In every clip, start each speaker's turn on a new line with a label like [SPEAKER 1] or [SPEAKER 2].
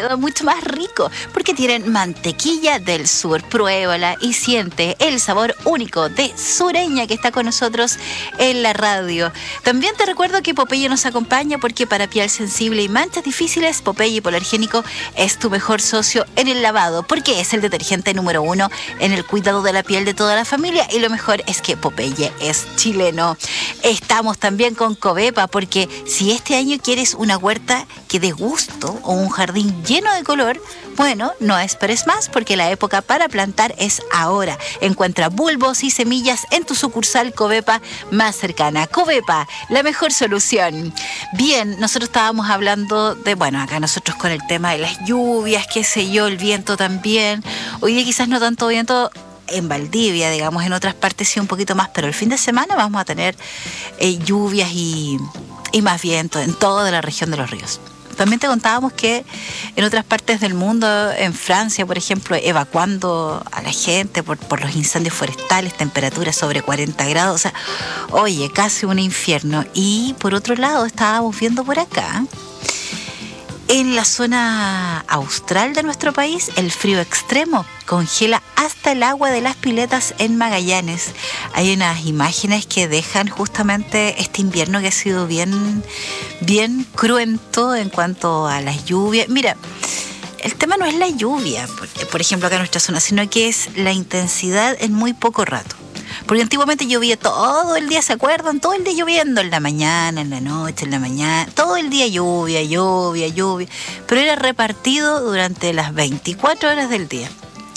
[SPEAKER 1] queda mucho más rico porque tienen mantequilla del sur. Pruébala y siente el sabor único de Sureña, que está con nosotros en la radio. También te recuerdo que Popeye nos acompaña porque para piel sensible y manchas difíciles, Popeye Hipoalergénico es tu mejor socio en el lavado, porque es el detergente número 1 en el cuidado de la piel de toda la familia, y lo mejor es que Popeye es chileno. Estamos también con Covepa, porque si este año quieres una huerta que dé gusto o un jardín lleno de color, bueno, no esperes más porque la época para plantar es ahora. Encuentra bulbos y semillas en tu sucursal Covepa más cercana. Covepa, la mejor solución. Bien, nosotros estábamos hablando de, bueno, acá nosotros con el tema de las lluvias, qué sé yo, el viento también. Hoy día quizás no tanto viento en Valdivia, digamos, en otras partes sí un poquito más, pero el fin de semana vamos a tener lluvias y más viento en toda la región de los ríos. También te contábamos que en otras partes del mundo, en Francia, por ejemplo, evacuando a la gente por los incendios forestales, temperaturas sobre 40 grados, o sea, oye, casi un infierno. Y por otro lado, estábamos viendo por acá, en la zona austral de nuestro país, el frío extremo congela hasta el agua de las piletas en Magallanes. Hay unas imágenes que dejan justamente este invierno que ha sido bien cruento en cuanto a las lluvias. Mira, el tema no es la lluvia, por ejemplo, acá en nuestra zona, sino que es la intensidad en muy poco rato. Porque antiguamente llovía todo el día, ¿se acuerdan? Todo el día lloviendo, en la mañana, en la noche, en la mañana, todo el día lluvia, pero era repartido durante las 24 horas del día.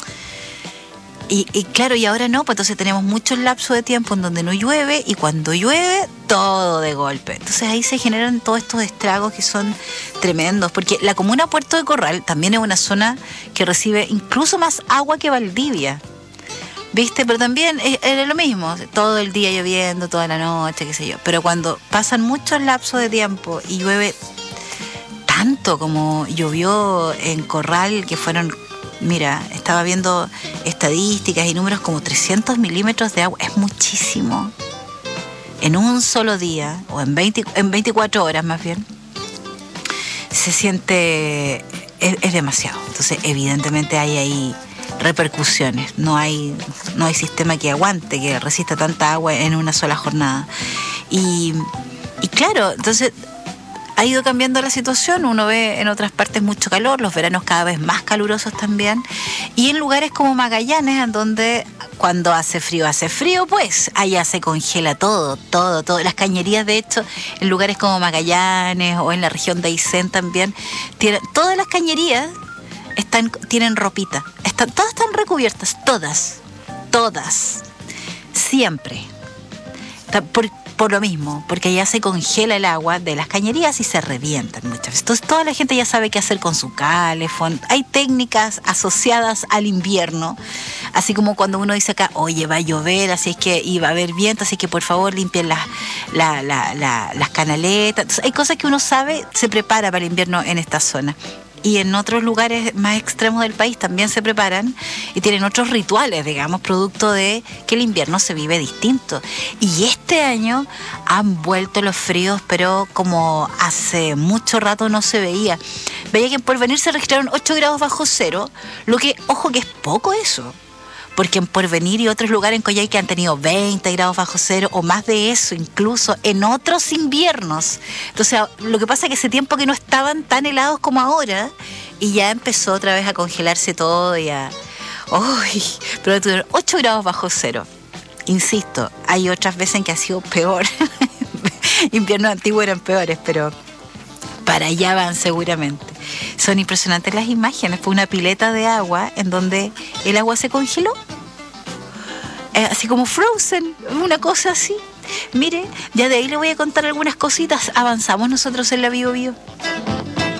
[SPEAKER 1] Y claro, y ahora no, pues entonces tenemos muchos lapsos de tiempo en donde no llueve, y cuando llueve, todo de golpe. Entonces ahí se generan todos estos estragos que son tremendos, porque la comuna Puerto de Corral también es una zona que recibe incluso más agua que Valdivia. ¿Viste? Pero también era lo mismo, todo el día lloviendo, toda la noche, qué sé yo. Pero cuando pasan muchos lapsos de tiempo y llueve tanto como llovió en Corral, que fueron, mira, estaba viendo estadísticas y números, como 300 milímetros de agua, es muchísimo. En un solo día, o en 24 horas más bien, se siente, es demasiado. Entonces, evidentemente hay ahí repercusiones, no hay sistema que aguante, que resista tanta agua en una sola jornada. Y claro, entonces ha ido cambiando la situación. Uno ve en otras partes mucho calor, los veranos cada vez más calurosos también, y en lugares como Magallanes, en donde cuando hace frío, pues allá se congela todo. Las cañerías, de hecho, en lugares como Magallanes o en la región de Aysén también, todas las cañerías tienen ropita, todas están recubiertas, todas, siempre, por lo mismo, porque allá se congela el agua de las cañerías y se revientan muchas veces. Entonces toda la gente ya sabe qué hacer con su calefón. Hay técnicas asociadas al invierno, así como cuando uno dice acá, oye, va a llover, así es que, y va a haber viento, así que por favor limpien las canaletas. Entonces, hay cosas que uno sabe, se prepara para el invierno en esta zona. Y en otros lugares más extremos del país también se preparan y tienen otros rituales, digamos, producto de que el invierno se vive distinto. Y este año han vuelto los fríos, pero como hace mucho rato no se veía. Veía que en Porvenir se registraron 8 grados bajo cero, lo que, ojo, que es poco eso. Porque en Porvenir y otros lugares en Coyhaique han tenido 20 grados bajo cero o más de eso, incluso en otros inviernos. Entonces, lo que pasa es que hace tiempo que no estaban tan helados como ahora, y ya empezó otra vez a congelarse todo y a... ¡Uy! Pero tuvieron 8 grados bajo cero. Insisto, hay otras veces en que ha sido peor. Inviernos antiguos eran peores, pero para allá van seguramente. Son impresionantes las imágenes. Fue una pileta de agua en donde el agua se congeló. Así como Frozen, una cosa así. Mire, ya de ahí le voy a contar algunas cositas. Avanzamos nosotros en la Bio Bio.